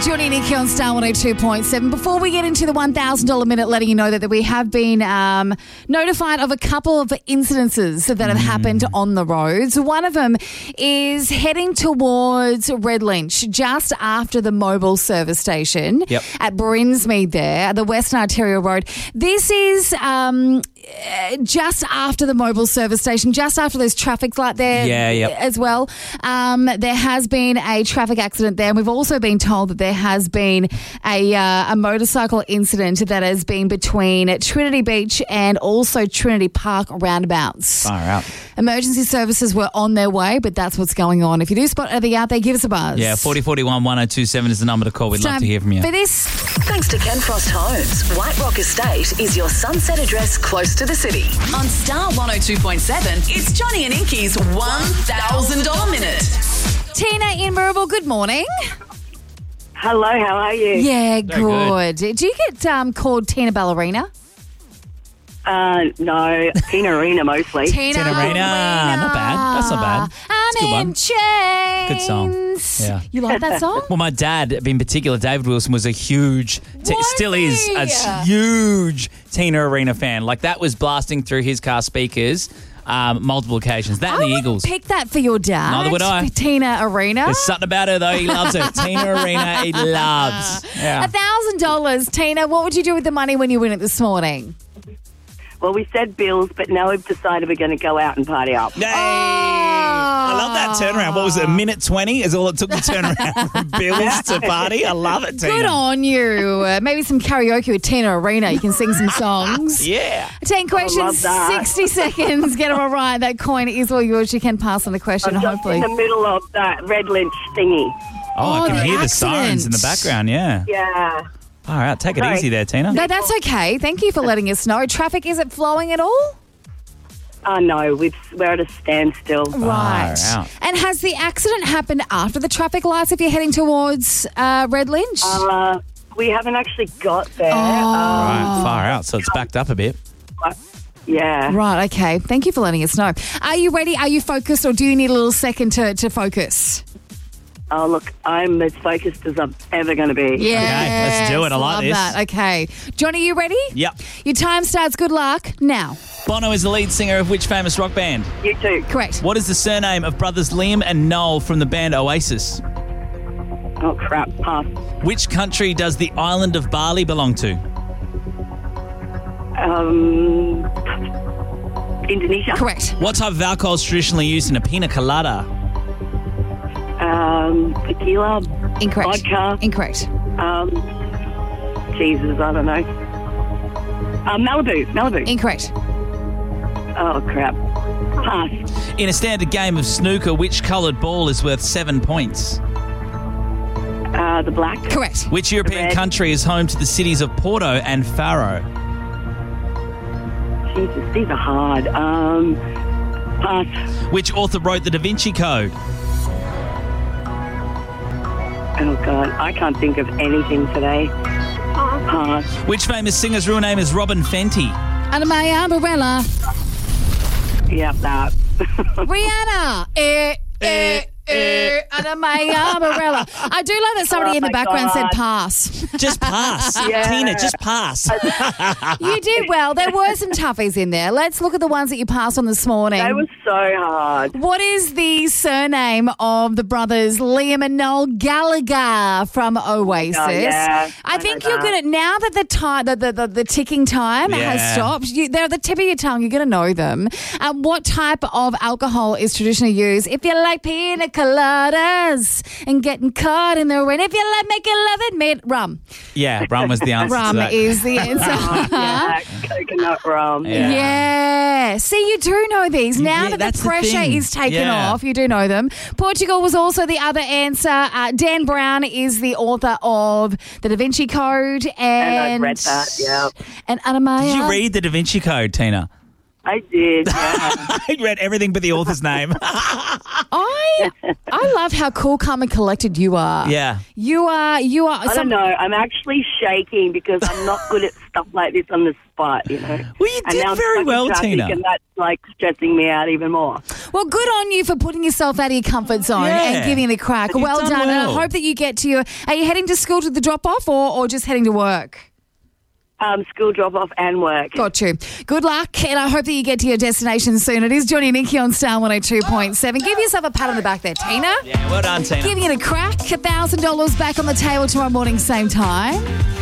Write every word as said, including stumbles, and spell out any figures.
Johnny and Nikki on Star one oh two point seven. Before we get into the one thousand dollars minute, letting you know that, that we have been um, notified of a couple of incidences that have mm. happened on the roads. One of them is heading towards Red Lynch, just after the mobile service station yep. at Brinsmead there, the Western Arterial Road. This is um, just after the mobile service station, just after there's traffic light there yeah, yep. as well. Um, there has been a traffic accident there, and we've also been told that there has been a, uh, a motorcycle incident that has been between Trinity Beach and also Trinity Park roundabouts. Far out. Emergency services were on their way, but that's what's going on. If you do spot anything out there, give us a buzz. Yeah, forty forty-one one oh two seven is the number to call. We'd It's love time to hear from you. For this, Thanks to Ken Frost Homes, White Rock Estate is your sunset address close to the city. On Star one oh two point seven, it's Johnny and Inky's one thousand dollars minute. Tina in Maribor, good morning. Hello, how are you? Yeah, Very good. Do you get um, called Tina Ballerina? Uh, no, Tina Arena mostly. Tina, Tina Arena. Not bad. That's not bad. I'm It's a good one. in chains. Good song. Yeah. You like that song? Well, my dad, in particular, David Wilson, was a huge, t- Was still is, he? a huge Tina Arena fan. Like, that was blasting through his car speakers um, multiple occasions. That and I the wouldn't Eagles. pick that for your dad. Neither would I. Tina Arena. There's something about her, though. He loves her. Tina Arena, he loves. A Yeah. thousand dollars, Tina. What would you do with the money when you win it this morning? Well, we said bills, but now we've decided we're going to go out and party up. Yay! I love that turnaround. What was it, a minute twenty is all it took to turn around from bills to party? I love it, Tina. Good on you. Uh, maybe some karaoke with Tina Arena. You can sing some songs. Yeah. Ten questions, love that. sixty seconds. Get them all right. That coin is all yours. You can pass on the question, I'm just hopefully. in the middle of that Red Lynch thingy. Oh, Oh, I can the hear the sirens in the accident. background, yeah. Yeah. All right, take it Sorry. easy there, Tina. No, that's okay. Thank you for letting us know. Traffic, is it flowing at all? Uh, no, we've, we're at a standstill. Right. out. And has the accident happened after the traffic lights if you're heading towards uh, Red Lynch? Uh, we haven't actually got there. Oh. Right, far out, so it's backed up a bit. Um, yeah. Right, okay. Thank you for letting us know. Are you ready? Are you focused, or do you need a little second to, to focus? Oh, look, I'm as focused as I'm ever going to be. Yeah. let's do it. I like love this. that. Okay. Johnny, you ready? Yep. Your time starts. Good luck now. Bono is the lead singer of which famous rock band? You too. Correct. What is the surname of brothers Liam and Noel from the band Oasis? Oh, crap. Pass. Which country does the island of Bali belong to? Um, Indonesia. Correct. What type of alcohol is traditionally used in a pina colada? Um, tequila. Incorrect. Vodka. Incorrect. Um, Jesus, I don't know. Uh, Malibu. Malibu. Incorrect. Oh, crap. Pass. In a standard game of snooker, which coloured ball is worth seven points? Uh, the black. Correct. Which European Red. country is home to the cities of Porto and Faro? Jesus, these are hard. Um, pass. Which author wrote the Da Vinci Code? Oh, God. I can't think of anything today. Pass. Which famous singer's real name is Robin Fenty? Under my umbrella. Yep, that. Rihanna. Eh, eh, eh, under my umbrella. I do love that somebody Oh in the my background God. said pass. Just pass. Yeah. Tina, just pass. You did well. There were some toughies in there. Let's look at the ones that you passed on this morning. They were so hard. What is the surname of the brothers Liam and Noel Gallagher from Oasis? Oh, yeah. I I think know you're that. going to, now that the time, the, the, the, the ticking time Yeah. has stopped, you, they're at the tip of your tongue, you're going to know them. Um, what type of alcohol is traditionally used? If you like pina coladas and getting caught in the rain, if you like making love at mid, rum. Yeah, rum was the answer to Rum that. is the answer. Yeah, coconut rum. Yeah. Yeah. See, you do know these. Now Yeah, that that's the the pressure thing. is taken Yeah. off, you do know them. Portugal was also the other answer. Uh, Dan Brown is the author of The Da Vinci Code. And, And I've read that, yeah. And Anamaya. Did you read the Da Vinci Code, Tina? I did, yeah. I read everything but the author's name. I I I love how cool, calm, and collected you are. Yeah. You are. You are. I don't know. I'm actually shaking because I'm not good at stuff like this on the spot, you know. Well, you and did now I'm very stuck in well, traffic, Tina. And that's like stressing me out even more. Well, good on you for putting yourself out of your comfort zone Yeah. and giving it a crack. You've Well done done. And I well. hope that you get to your. Are you heading to school to the drop off or, or just heading to work? Um, school drop off and work. Got you. Good luck, and I hope that you get to your destination soon. It is Johnny and Nikki on Star one oh two point seven. Give yourself a pat on the back there, Tina. Yeah, well done, Tina. Giving it a crack. one thousand dollars back on the table tomorrow morning, same time.